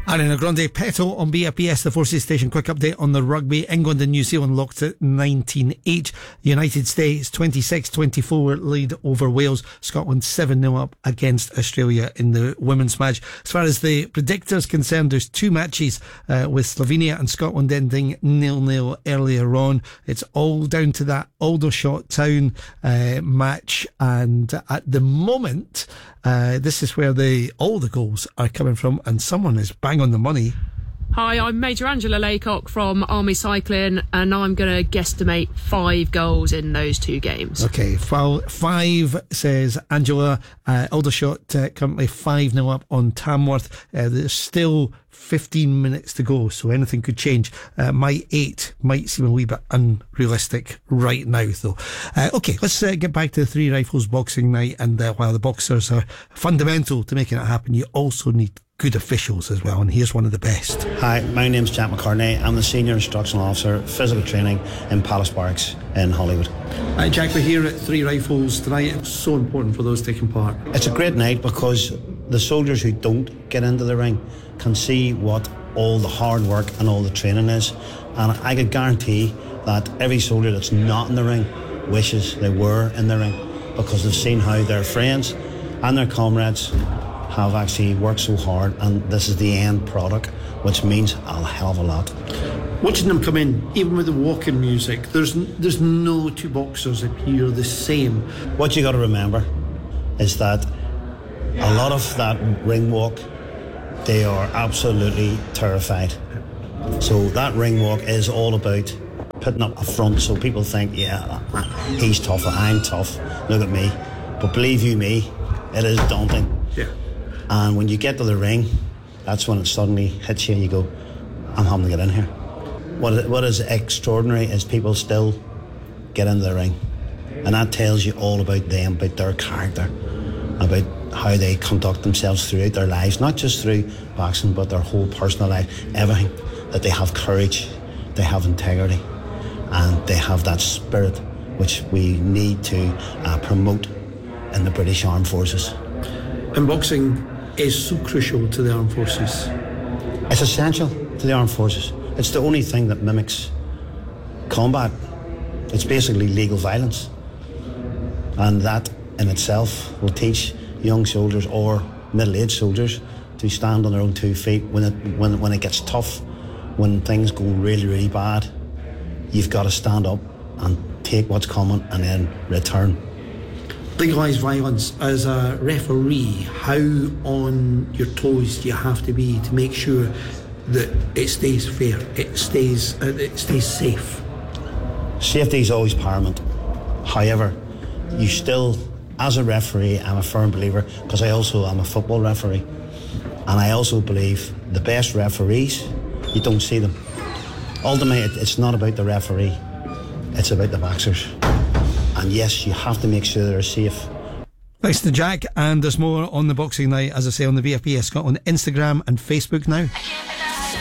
Ariana Grande, Petal on BFBS, the Forces Station. Quick update on the rugby. England and New Zealand locked at 19-8. United States 26-24 lead over Wales. Scotland 7-0 up against Australia in the women's match. As far as the predictors concerned, there's two matches with Slovenia and Scotland ending 0-0 earlier on. It's all down to that Aldershot Town match, and at the moment this is where all the goals are coming from, and someone is bang on the money. Hi, I'm Major Angela Laycock from Army Cycling, and I'm going to guesstimate 5 goals in those 2 games. Okay, 5 says Angela. Aldershot currently 5-0 up on Tamworth. There's still 15 minutes to go, so anything could change. My 8 might seem a wee bit unrealistic right now, though. Okay, let's get back to the Three Rifles boxing night, and while the boxers are fundamental to making it happen, you also need good officials as well, and here's one of the best. Hi, my name's Jack McCartney. I'm the Senior Instructional Officer, Physical Training in Palace Barracks in Hollywood. Hi Jack, we're here at Three Rifles tonight. It's so important for those taking part. It's a great night because the soldiers who don't get into the ring can see what all the hard work and all the training is, and I could guarantee that every soldier that's not in the ring wishes they were in the ring, because they've seen how their friends and their comrades have actually worked so hard, and this is the end product, which means a hell of a lot. Watching them come in, even with the walking music, there's no two boxers appear the same. What you got to remember is that a lot of that ring walk, they are absolutely terrified. So that ring walk is all about putting up a front, so people think, yeah, he's tough, I'm tough, look at me. But believe you me, it is daunting. Yeah. And when you get to the ring, that's when it suddenly hits you and you go, I'm having to get in here. What is extraordinary is people still get into the ring. And that tells you all about them, about their character, about how they conduct themselves throughout their lives, not just through boxing, but their whole personal life, everything. That they have courage, they have integrity, and they have that spirit which we need to promote in the British Armed Forces. And boxing is so crucial to the armed forces. It's essential to the armed forces. It's the only thing that mimics combat. It's basically legal violence, and that in itself will teach young soldiers or middle-aged soldiers to stand on their own 2 feet when it gets tough, when things go really, really bad. You've got to stand up and take what's coming and then return. Legalised violence. As a referee, how on your toes do you have to be to make sure that it stays fair, it stays safe? Safety is always paramount. However, you still, as a referee, I'm a firm believer, because I also am a football referee, and I also believe the best referees, you don't see them. Ultimately, it's not about the referee, it's about the boxers. And yes, you have to make sure they're safe. Thanks to Jack, and there's more on the boxing night, as I say, on the VFBS Scotland Instagram and Facebook now.